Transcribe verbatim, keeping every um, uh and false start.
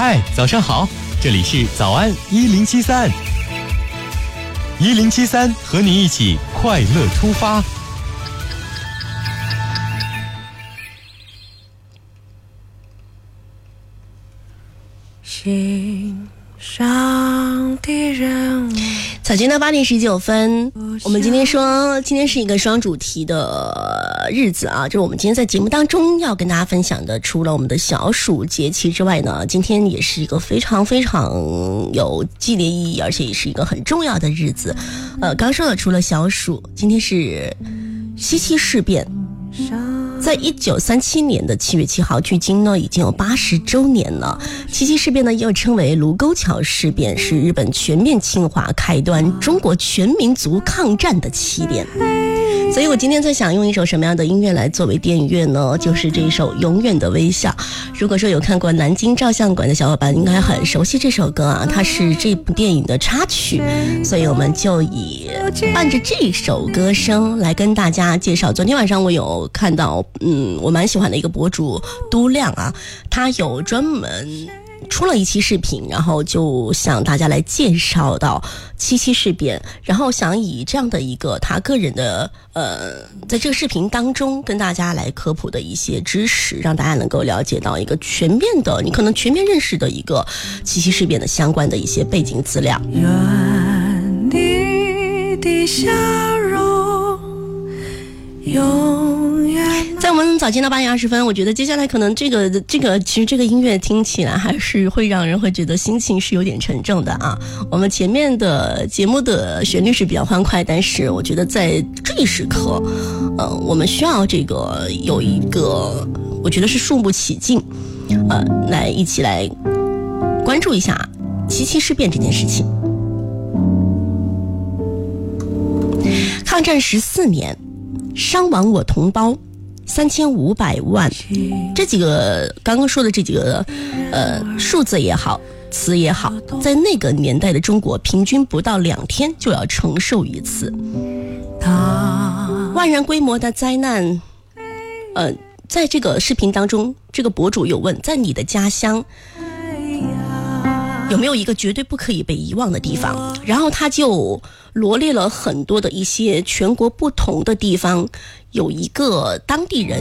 嗨，早上好，这里是早安一零七三，一零七三和你一起快乐出发。 心上的人物。 早间的八点十九分，我们今天说今天是一个双主题的日子啊，就是我们今天在节目当中要跟大家分享的，除了我们的小暑节气之外呢，今天也是一个非常非常有纪念意义，而且也是一个很重要的日子。呃，刚说的除了小暑，今天是七七事变。在一九三七年的七月七号，距今呢已经有八十周年了。七七事变呢又称为卢沟桥事变，是日本全面侵华开端中国全民族抗战的起点。所以我今天在想用一首什么样的音乐来作为电影乐呢？就是这一首《永远的微笑》。如果说有看过南京照相馆的小伙伴应该很熟悉这首歌啊，它是这部电影的插曲，所以我们就以伴着这首歌声来跟大家介绍。昨天晚上我有看到嗯，我蛮喜欢的一个博主都亮啊，他有专门出了一期视频，然后就向大家来介绍到七七事变，然后想以这样的一个他个人的呃，在这个视频当中跟大家来科普的一些知识，让大家能够了解到一个全面的，你可能全面认识的一个七七事变的相关的一些背景资料。 愿你的笑容永远。 在我们早间到八点二十分，我觉得接下来可能这个这个其实这个音乐听起来还是会让人会觉得心情是有点沉重的啊。我们前面的节目的旋律是比较欢快，但是我觉得在这一时刻，呃，我们需要这个有一个，我觉得是肃穆起敬，呃，来一起来关注一下七七事变这件事情。抗战十四年，伤亡我同胞三千五百万，这几个刚刚说的这几个呃数字也好，词也好，在那个年代的中国，平均不到两天就要承受一次万人规模的灾难。呃，在这个视频当中，这个博主有问，在你的家乡有没有一个绝对不可以被遗忘的地方？然后他就罗列了很多的一些全国不同的地方，有一个当地人